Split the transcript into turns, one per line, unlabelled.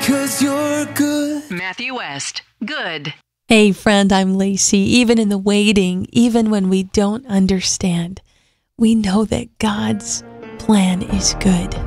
'cause you're good.
Matthew West, good.
Hey friend, I'm Lacey. Even in the waiting, even when we don't understand, we know that God's plan is good.